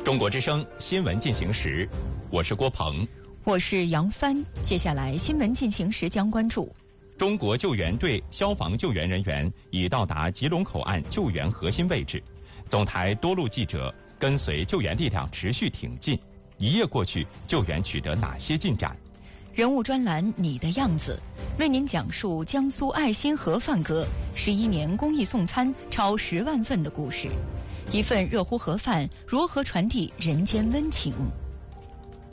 中国之声新闻进行时，我是郭鹏， 我是杨帆。接下来新闻进行时将关注： 中国救援队消防救援人员已到达吉隆口岸救援核心位置，总台多路记者跟随救援力量持续挺进。一夜过去，救援取得哪些进展？ 人物专栏《你的样子》为您讲述江苏爱心盒饭哥11年公益送餐超10万份的故事。一份热乎盒饭如何传递人间温情？